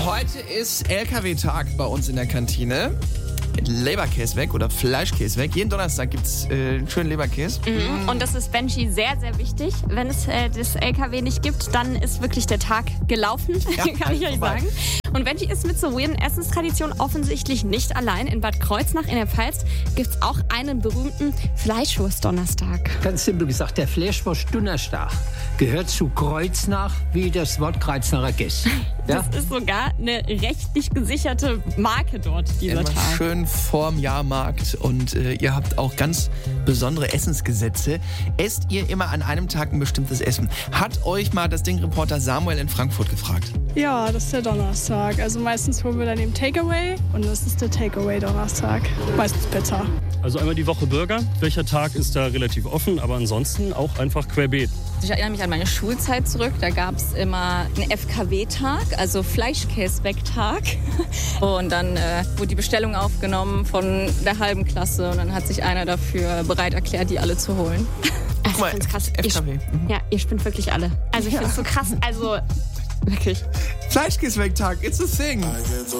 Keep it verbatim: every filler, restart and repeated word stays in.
Heute ist L K W-Tag bei uns in der Kantine. Leberkäse weg oder Fleischkäse weg. Jeden Donnerstag gibt es äh, einen schönen Leberkäse. Mhm. Und das ist Benji sehr, sehr wichtig. Wenn es äh, das L K W nicht gibt, dann ist wirklich der Tag gelaufen, Ja, kann ich euch vorbei. sagen. Und Benji ist mit so weirden Essenstraditionen offensichtlich nicht allein. In Bad Kreuznach in der Pfalz gibt es auch einen berühmten Fleischwurst-Donnerstag. Ganz simpel gesagt, der Fleischwurst-Donnerstag gehört zu Kreuznach wie das Wort Kreuznacher Gäste. Ja? Das ist sogar eine rechtlich gesicherte Marke dort, dieser Immer Tag. schön vorm Jahrmarkt und äh, ihr habt auch ganz besondere Essensgesetze. Esst ihr immer an einem Tag ein bestimmtes Essen? Hat euch mal das Ding-Reporter Samuel in Frankfurt gefragt? Ja, das ist der Donnerstag. Also meistens holen wir dann eben Takeaway und das ist der Takeaway-Donnerstag. Meistens Pizza. Also einmal die Woche Burger. Welcher Tag ist da relativ offen, aber ansonsten auch einfach querbeet. Ich erinnere mich an meine Schulzeit zurück. Da gab es immer einen F K W-Tag, also Fleischkäse-Weg-Tag. Und dann äh, wurde die Bestellung aufgenommen von der halben Klasse und dann hat sich einer dafür bereit erklärt, die alle zu holen. Also, ich find's krass. F Ihr, K W. Mhm. ja, ihr spinnt wirklich alle. Also ich finde es so krass. Also wirklich. Fleischkäse weg Tag, it's a thing.